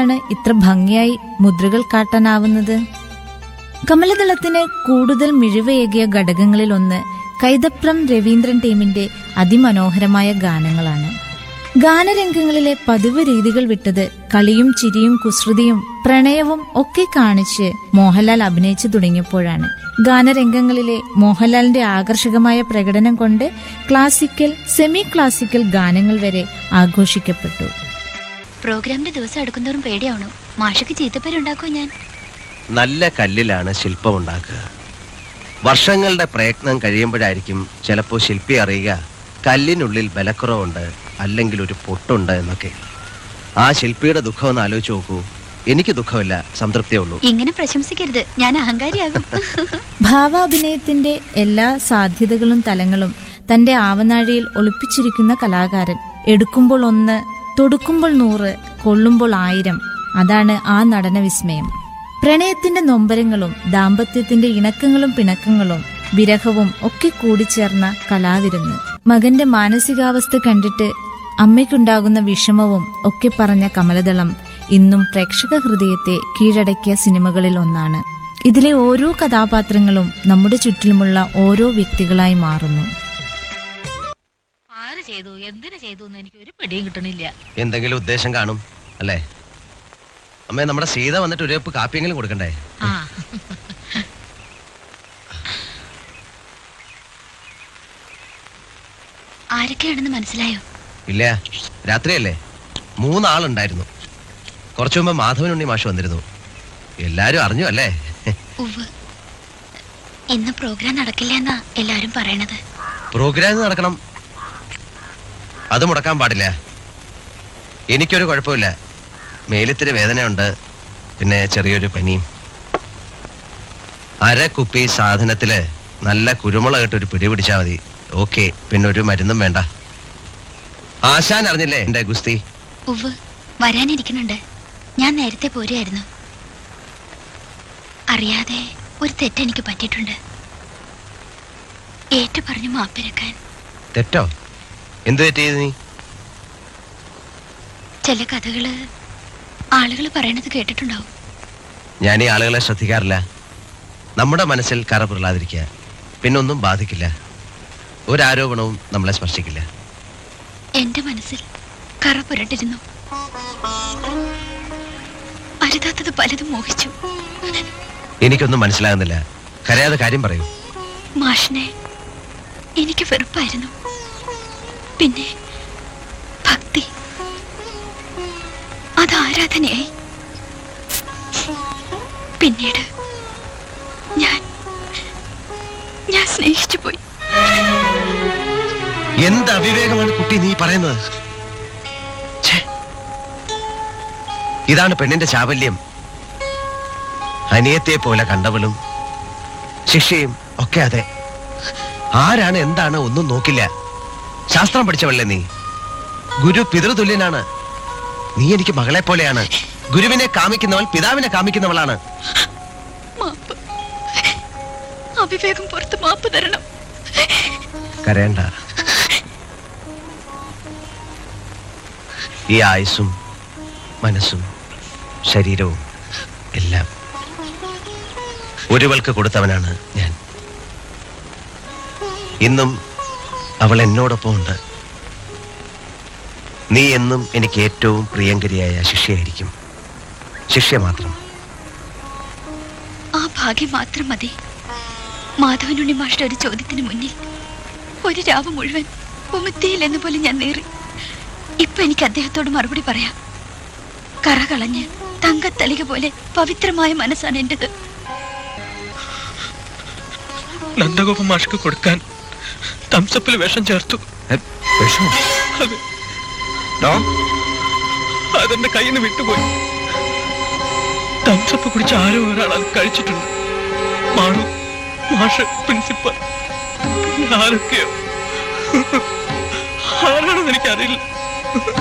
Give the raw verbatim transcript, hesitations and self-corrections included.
എങ്ങനെയാണ് ഇത്ര ഭംഗിയായി മുദ്രകൾ കാട്ടാനാവുന്നത്? കമലദളത്തിന് കൂടുതൽ മിഴിവേകിയ ഘടകങ്ങളിലൊന്ന് കൈതപ്രം രവീന്ദ്രൻ ടീമിന്റെ അതിമനോഹരമായ ഗാനങ്ങളാണ്. ഗാനരംഗങ്ങളിലെ പതിവ് രീതികൾ വിട്ടത് കളിയും ചിരിയും കുസൃതിയും പ്രണയവും ഒക്കെ കാണിച്ച് മോഹൻലാൽ അഭിനയിച്ചു തുടങ്ങിയപ്പോഴാണ്. ഗാനരംഗങ്ങളിലെ മോഹൻലാലിന്റെ ആകർഷകമായ പ്രകടനം കൊണ്ട് ക്ലാസിക്കൽ, സെമി ക്ലാസിക്കൽ ഗാനങ്ങൾ വരെ ആഘോഷിക്കപ്പെട്ടു. പ്രോഗ്രാമിന്റെ ദിവസം അടുക്കുന്നവരും പേടിയാവണോ? മാഷക്ക് ചീത്തപ്പേരുണ്ടാക്കോ? ഞാൻ നല്ല കല്ലിലാണ് ശില്പം ഉണ്ടാക്കുക. വർഷങ്ങളുടെ പ്രയത്നം കഴിയുമ്പോഴായിരിക്കും ചിലപ്പോൾ ശില്പി അറിയുക കല്ലിനുള്ളിൽ ബലക്കുറവുണ്ട്, അല്ലെങ്കിൽ ഒരു പൊട്ടുണ്ട് എന്നൊക്കെ. ആ ശില്പിയുടെ ദുഃഖം ഒന്ന് ആലോചിച്ച് നോക്കൂ. എനിക്ക് ദുഃഖമില്ല, സംതൃപ്തിയേ ഉള്ളൂ. ഇങ്ങനെ പ്രശംസിക്കരുത്, ഞാൻ അഹങ്കാരിയാകും. ഭാവാഭിനയത്തിന്റെ എല്ലാ സാധ്യതകളും തലങ്ങളും തന്റെ ആവനാഴിയിൽ ഒളിപ്പിച്ചിരിക്കുന്ന കലാകാരൻ. എടുക്കുമ്പോൾ ഒന്ന്, തൊടുക്കുമ്പോൾ നൂറ്, കൊള്ളുമ്പോൾ ആയിരം. അതാണ് ആ നടന വിസ്മയം. പ്രണയത്തിന്റെ നൊമ്പരങ്ങളും ദാമ്പത്യത്തിന്റെ ഇണക്കങ്ങളും പിണക്കങ്ങളും വിരഹവും ഒക്കെ കൂടിച്ചേർന്ന കലാവിരുന്ന്. മകന്റെ മാനസികാവസ്ഥ കണ്ടിട്ട് അമ്മയ്ക്കുണ്ടാകുന്ന വിഷമവും ഒക്കെ പറഞ്ഞ കമലദളം ഇന്നും പ്രേക്ഷക ഹൃദയത്തെ കീഴടക്കിയ സിനിമകളിൽ ഒന്നാണ്. ഇതിലെ ഓരോ കഥാപാത്രങ്ങളും നമ്മുടെ ചുറ്റിലുമുള്ള ഓരോ വ്യക്തികളായി മാറുന്നു. ആര് ചെയ്തു, എന്തിനു ചെയ്തു എന്ന് എനിക്ക് ഒരു പിടിയും കിട്ടണില്ല. എന്തെങ്കിലും ഉദ്ദേശം കാണും അല്ലേ? അമ്മേ, നമ്മുടെ സീത വന്നിട്ട് ഒരു കപ്പ് കാപ്പിയെങ്കിലും കൊടുക്കണ്ടേ? ആ ആരൊക്കെയാണെന്ന് മനസ്സിലായോ? ഇല്ല, രാത്രിയല്ലേ. മൂന്നാളുണ്ടായിരുന്നു. കുറച്ചു മുമ്പ് മാധവനുണ്ണി മാഷ് വന്നിരുന്നു. എല്ലാരും അറിഞ്ഞു അല്ലേ? ഉവ്വ്. ഇന്ന് പ്രോഗ്രാം നടക്കില്ല എന്നാ എല്ലാരും പറയണത്. പ്രോഗ്രാം നടക്കണം, അത് മുടക്കാൻ പാടില്ല. എനിക്കൊരു കുഴപ്പമില്ല. മേലിത്തിരി വേദനയുണ്ട്, പിന്നെ ചെറിയൊരു പനിയും. അര കുപ്പി സാധനത്തില് നല്ല കുരുമുളകിട്ടൊരു പിടി പിടിച്ചാൽ മതി. ഓക്കെ, പിന്നെ ഒരു മരുന്നും വേണ്ട. ആശാൻ അറിഞ്ഞില്ലേ എന്റെ ഗുസ്തി? ഉവ്വ്, വരാനിരിക്കുന്നുണ്ട്. ഞാൻ നേരത്തെ പോരുമായിരുന്നു. അറിയാതെ ഒരു തെറ്റെനിക്ക് പറ്റിയിട്ടുണ്ട്. ഏറ്റു പറഞ്ഞു മാപ്പിരക്കാൻ. തെറ്റോ? എന്ത് തെറ്റ് നീ? ചില കഥകള് ആളുകൾ പറയണത് കേട്ടിട്ടുണ്ടാവും. ഞാൻ ഈ ആളുകളെ ശ്രദ്ധിക്കാറില്ല. നമ്മുടെ മനസ്സിൽ കറ പുരളാതിരിക്കുക, പിന്നൊന്നും ബാധിക്കില്ല. ഒരാരോപണവും നമ്മളെ സ്പർശിക്കില്ല. എന്റെ മനസ്സിൽ കറ പുരണ്ടിരുന്നു. അരുതാത്തത് പലതും മോഹിച്ചു. എനിക്കൊന്നും മനസ്സിലാകുന്നില്ല. കരയാതെ കാര്യം പറയൂ. മാഷിനെ എനിക്ക് വെറുപ്പായിരുന്നു. പിന്നെ ഭക്തി, അത് ആരാധനയായി. പിന്നീട് ഞാൻ ഞാൻ സ്നേഹിച്ചു പോയി. എന്ത് അവിവേകമാണ് കുട്ടി നീ പറയുന്നത്? ഇതാണ് പെണ്ണിന്റെ ചാവല്യം. അനിയത്തെ പോലെ കണ്ടവളും ശിഷ്യയും ഒക്കെ അതെ. ആരാണ് എന്താണ് ഒന്നും നോക്കില്ല. ശാസ്ത്രം പഠിച്ചവളല്ലേ നീ? ഗുരു പിതൃതുല്യനാണ്. നീ എനിക്ക് മകളെ പോലെയാണ്. ഗുരുവിനെ കാമിക്കുന്നവൾ പിതാവിനെ കാമിക്കുന്നവളാണ്. അവിവേകം പുറത്ത് മാപ്പ് തരണം. കരയണ്ട. ഈ ആയുസ്സും മനസ്സും ശരീരവും എല്ലാം ഒരുവൾക്ക് കൊടുത്തവനാണ് ഞാൻ. ഇന്നും അവൾ എന്നോടൊപ്പം ഉണ്ട്. നീ എന്നും എനിക്ക് ഏറ്റവും പ്രിയങ്കരിയായ ശിഷ്യയായിരിക്കും. ശിഷ്യ മാത്രം. ആ ഭാഗ്യം മാത്രം മതി. മാധവനുണ്ണി മാഷ്ട ഒരു ചോദ്യത്തിന് മുന്നിൽ ഒരു രാവ് മുഴുവൻ ഉമിത്തിയില്ലെന്ന് പോലെ ഞാൻ നേറി. ഇപ്പൊ എനിക്ക് അദ്ദേഹത്തോട് മറുപടി പറയാം. കറ കളഞ്ഞ് തങ്കത്തളിക പോലെ പവിത്രമായ മനസ്സാണ് എന്റേത്. നന്ദഗോപ മാഷ്ക്ക് കൊടുക്കാൻ തംസപ്പിൽ വിഷം ചേർത്തു. അതെന്റെ കയ്യിൽ നിന്ന് വിട്ടുപോയി. തംസപ്പ് കുടിച്ച് ആരോ ഒരാൾ അത് കഴിച്ചിട്ടുണ്ട്. മാണു, മാഷ്, പ്രിൻസിപ്പൽ, ആരൊക്കെയോ. ആരാണെന്ന് എനിക്കറിയില്ല.